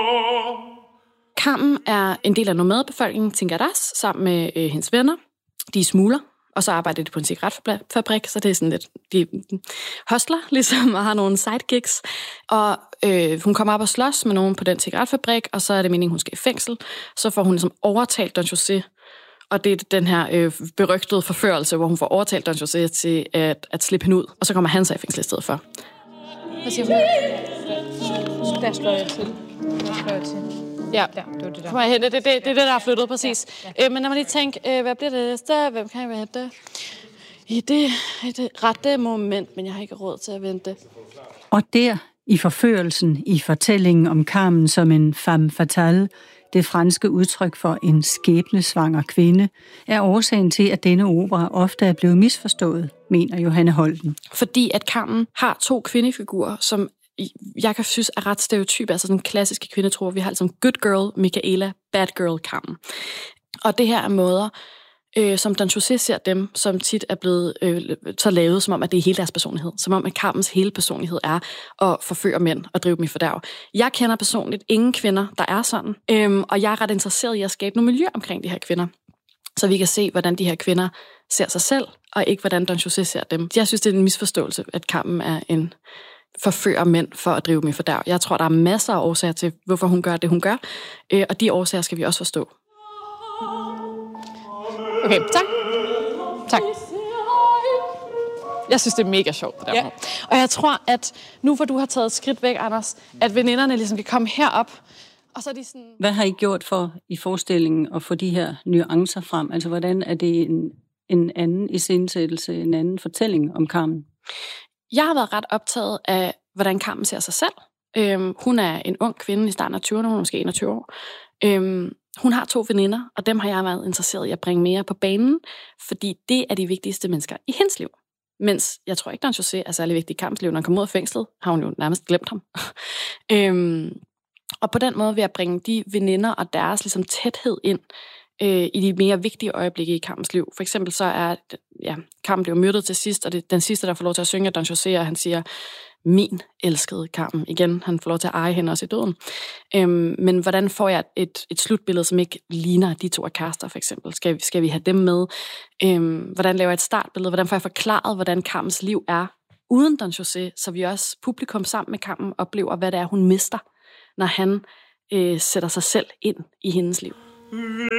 Carmen er en del af nomadebefolkningen Tingaras sammen med hendes venner. De er smugler, og så arbejder de på en cigaretfabrik, så det er sådan lidt, de hustler ligesom, og har nogle sidegigs. Og hun kommer op og slås med nogen på den cigaretfabrik, og så er det meningen, hun skal i fængsel. Så får hun ligesom overtalt Don José, og det er den her berygtede forførelse, hvor hun får overtalt Don José til at slippe hende ud, og så kommer han så i fængsel i stedet for. Hvad siger hun? Der slår jeg til. Ja, det var det der. Kom her, det er det, der er flyttet, præcis. Ja. Men når man lige tænker, hvad bliver det næste? Hvem kan jeg vente? I det rette moment, men jeg har ikke råd til at vente. Og der, i forførelsen, i fortællingen om Carmen som en femme fatale, det franske udtryk for en skæbnesvanger kvinde, er årsagen til, at denne opera ofte er blevet misforstået, mener Johanne Holten. Fordi at Carmen har 2 kvindefigurer, som jeg kan synes er ret stereotype, altså sådan klassiske kvindetroer. Vi har altså good girl Michaela, bad girl Carmen. Og det her er måder, som Don José ser dem, som tit er blevet så lavet, som om, at det er hele deres personlighed. Som om, at Carmens hele personlighed er at forføre mænd og drive dem i fordærv. Jeg kender personligt ingen kvinder, der er sådan. Og jeg er ret interesseret i at skabe nogle miljø omkring de her kvinder. Så vi kan se, hvordan de her kvinder ser sig selv, og ikke hvordan Don José ser dem. Jeg synes, det er en misforståelse, at Carmen er en forfører mænd for at drive dem i fordærv. Jeg tror, der er masser af årsager til, hvorfor hun gør det, hun gør. Og de årsager skal vi også forstå. Okay, tak. Jeg synes, det er mega sjovt, det der. Ja. Og jeg tror, at nu hvor du har taget et skridt væk, Anders, at veninderne ligesom kan komme herop, og så er de sådan... Hvad har I gjort for i forestillingen at få de her nuancer frem? Altså, hvordan er det en anden iscenesættelse, en anden fortælling om Carmen? Jeg har været ret optaget af, hvordan Carmen ser sig selv. Hun er en ung kvinde i starten af 20'erne, hun er måske 21 år. Hun har 2 veninder, og dem har jeg været interesseret i at bringe mere på banen, fordi det er de vigtigste mennesker i hendes liv. Mens jeg tror ikke, Don José er særlig vigtig i Carmens liv. Når han kommer ud af fængslet, har hun jo nærmest glemt ham. Og på den måde vil jeg bringe de veninder og deres ligesom, tæthed ind i de mere vigtige øjeblikke i Carmens liv. For eksempel så er, Carmen bliver myrdet til sidst, og det er den sidste, der får lov til at synge Don José, og han siger, min elskede Carmen. Igen, han får lov til at eje hende også i døden. Men hvordan får jeg et slutbillede, som ikke ligner de 2 kærester, for eksempel? Skal vi have dem med? Hvordan laver jeg et startbillede? Hvordan får jeg forklaret, hvordan Carmens liv er uden Don José, så vi også publikum sammen med Carmen oplever, hvad det er, hun mister, når han sætter sig selv ind i hendes liv.